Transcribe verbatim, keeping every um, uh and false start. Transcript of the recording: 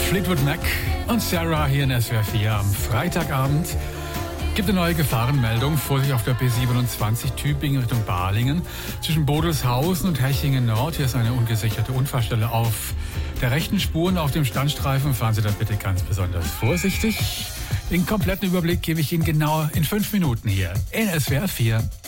Fleetwood Mac und Sarah hier in S W R vier am Freitagabend. Gibt eine neue Gefahrenmeldung. Vorsicht auf der B siebenundzwanzig Tübingen Richtung Balingen. Zwischen Bodelshausen und Hechingen Nord. Hier ist eine ungesicherte Unfallstelle auf der rechten Spur und auf dem Standstreifen. Fahren Sie da bitte ganz besonders vorsichtig. Den kompletten Überblick gebe ich Ihnen genau in fünf Minuten hier in S W R vier.